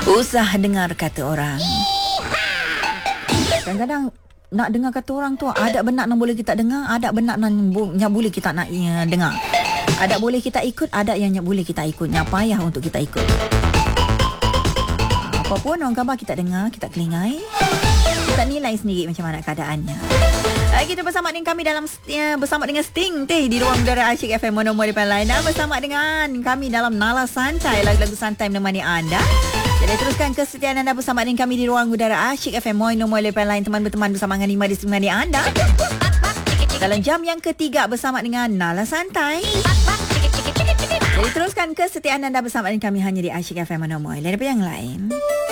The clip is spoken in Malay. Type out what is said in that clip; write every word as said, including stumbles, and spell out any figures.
Usah dengar kata orang. Kadang-kadang nak dengar kata orang tu ada benak yang boleh kita dengar, ada benak yang boleh kita nak uh, dengar. Ada boleh kita ikut, ada yang boleh kita ikut. Yang payah untuk kita ikut. Apapun orang khabar kita dengar, kita kelingai. Kita nilai sendiri macam mana keadaannya. Kita bersama dengan kami dalam uh, bersama dengan Sting teh di ruang udara Asyik F M Mono Mode lain dan bersama dengan kami dalam Nala Santai, lagu-lagu santai menemani anda. Jadi teruskan kesetiaan anda bersama dengan kami di ruang udara Asyik F M Mono Mode lain, teman berteman bersama dengan Ima di menemani anda. Dalam jam yang ketiga bersama dengan Nala Santai. Jadi teruskan kesetiaan anda bersama dengan kami hanya di Asyik F M Mono Mode. Ada apa yang lain?